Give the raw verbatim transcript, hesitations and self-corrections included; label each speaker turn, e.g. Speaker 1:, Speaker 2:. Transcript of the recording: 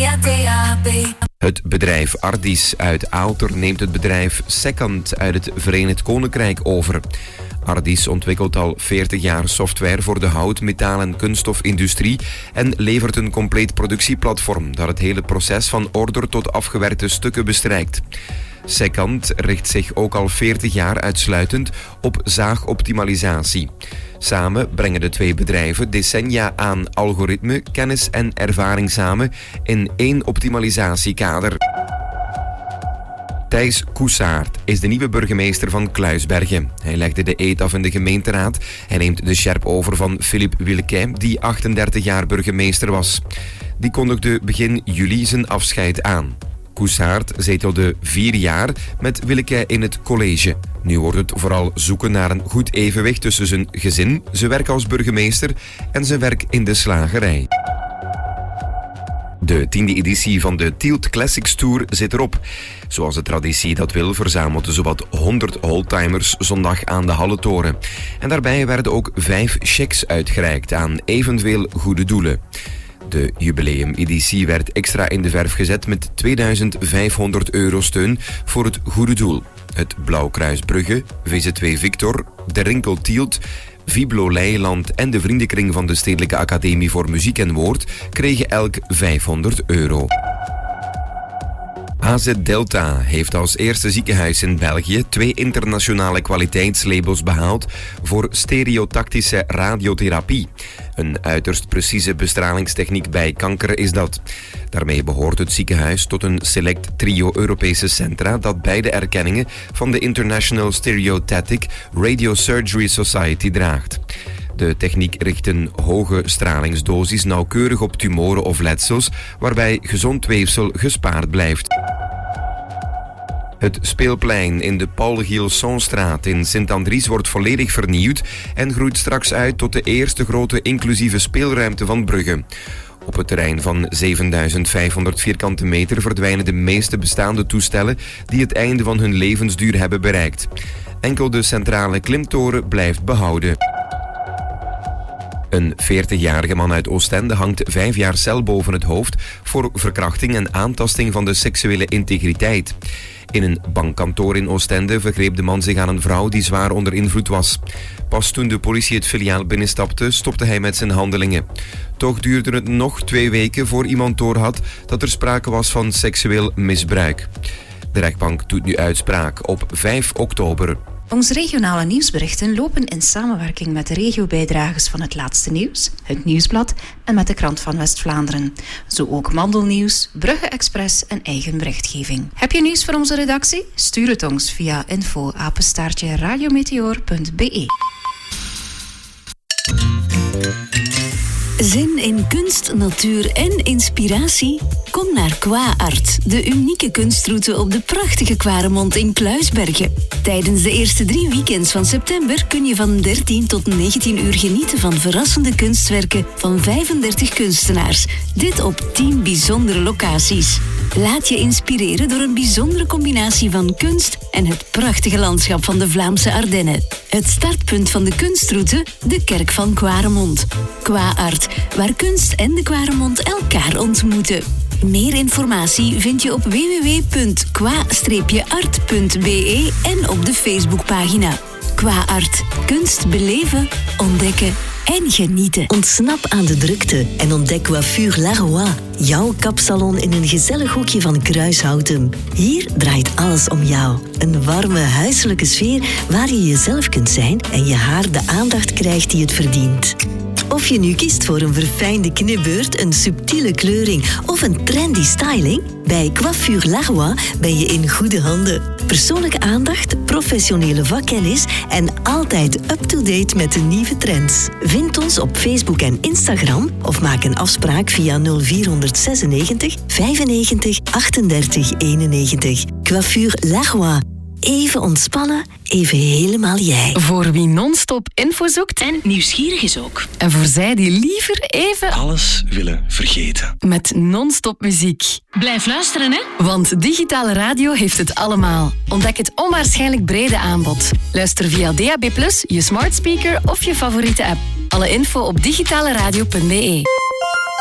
Speaker 1: via D A B.
Speaker 2: Het bedrijf Ardis uit Aalter neemt het bedrijf Second uit het Verenigd Koninkrijk over. Ardis ontwikkelt al veertig jaar software voor de hout-, metaal- en kunststofindustrie en levert een compleet productieplatform dat het hele proces van order tot afgewerkte stukken bestrijkt. Second richt zich ook al veertig jaar uitsluitend op zaagoptimalisatie. Samen brengen de twee bedrijven decennia aan algoritme, kennis en ervaring samen in één optimalisatiekader. Thijs Coussaert is de nieuwe burgemeester van Kluisbergen. Hij legde de eed af in de gemeenteraad en neemt de sjerp over van Philippe Willekij, die achtendertig jaar burgemeester was. Die kondigde begin juli zijn afscheid aan. Coussaert zetelde vier jaar met Willekij in het college. Nu wordt het vooral zoeken naar een goed evenwicht tussen zijn gezin, zijn werk als burgemeester en zijn werk in de slagerij. De tiende editie van de Tielt Classics Tour zit erop. Zoals de traditie dat wil, verzamelden zowat honderd oldtimers zondag aan de Halletoren. En daarbij werden ook vijf cheques uitgereikt aan evenveel goede doelen. De jubileumeditie werd extra in de verf gezet met tweeduizend vijfhonderd euro steun voor het goede doel. Het Blauwkruis Brugge, V Z W Victor, de Rinkel Tielt, Viblo Leijeland en de Vriendenkring van de Stedelijke Academie voor Muziek en Woord kregen elk vijfhonderd euro. A Z Delta heeft als eerste ziekenhuis in België twee internationale kwaliteitslabels behaald voor stereotactische radiotherapie. Een uiterst precieze bestralingstechniek bij kanker is dat. Daarmee behoort het ziekenhuis tot een select trio Europese centra dat beide erkenningen van de International Stereotactic Radiosurgery Society draagt. De techniek richt een hoge stralingsdosis nauwkeurig op tumoren of letsels, waarbij gezond weefsel gespaard blijft. Het speelplein in de Paul Gilsonstraat in Sint-Andries wordt volledig vernieuwd en groeit straks uit tot de eerste grote inclusieve speelruimte van Brugge. Op het terrein van zevenduizend vijfhonderd vierkante meter verdwijnen de meeste bestaande toestellen die het einde van hun levensduur hebben bereikt. Enkel de centrale klimtoren blijft behouden. Een veertigjarige man uit Oostende hangt vijf jaar cel boven het hoofd voor verkrachting en aantasting van de seksuele integriteit. In een bankkantoor in Oostende vergreep de man zich aan een vrouw die zwaar onder invloed was. Pas toen de politie het filiaal binnenstapte, stopte hij met zijn handelingen. Toch duurde het nog twee weken voor iemand doorhad dat er sprake was van seksueel misbruik. De rechtbank doet nu uitspraak op vijf oktober.
Speaker 3: Onze regionale nieuwsberichten lopen in samenwerking met de regiobijdragers van Het Laatste Nieuws, Het Nieuwsblad en met de Krant van West-Vlaanderen. Zo ook Mandelnieuws, Brugge Express en eigen berichtgeving. Heb je nieuws voor onze redactie? Stuur het ons via info apenstaartje radiometeor punt b e.
Speaker 4: Zin in kunst, natuur en inspiratie? Kom naar QuaArt, de unieke kunstroute op de prachtige Quaremont in Kluisbergen. Tijdens de eerste drie weekends van september kun je van dertien tot negentien uur genieten van verrassende kunstwerken van vijfendertig kunstenaars. Dit op tien bijzondere locaties. Laat je inspireren door een bijzondere combinatie van kunst en het prachtige landschap van de Vlaamse Ardennen. Het startpunt van de kunstroute, de kerk van Quaremont. QuaArt, waar kunst en de Quaremont elkaar ontmoeten. Meer informatie vind je op w w w punt qua art punt b e en op de Facebookpagina. QuaArt. Kunst beleven, ontdekken en genieten.
Speaker 5: Ontsnap aan de drukte en ontdek Coiffure Laroy. Jouw kapsalon in een gezellig hoekje van Kruishouten. Hier draait alles om jou. Een warme, huiselijke sfeer waar je jezelf kunt zijn en je haar de aandacht krijgt die het verdient. Of je nu kiest voor een verfijnde knipbeurt, een subtiele kleuring of een trendy styling, bij Coiffure Laroy ben je in goede handen. Persoonlijke aandacht, professionele vakkennis en altijd up-to-date met de nieuwe trends. Vind ons op Facebook en Instagram of maak een afspraak via nul vier zesennegentig vijfennegentig achtendertig eenennegentig. Coiffure Laroy. Even ontspannen, even helemaal jij.
Speaker 6: Voor wie non-stop info zoekt
Speaker 7: en nieuwsgierig is ook.
Speaker 6: En voor zij die liever even
Speaker 8: alles willen vergeten.
Speaker 6: Met non-stop muziek.
Speaker 7: Blijf luisteren, hè?
Speaker 6: Want digitale radio heeft het allemaal. Ontdek het onwaarschijnlijk brede aanbod. Luister via D A B plus, je smart speaker of je favoriete app. Alle info op digitaleradio punt b e.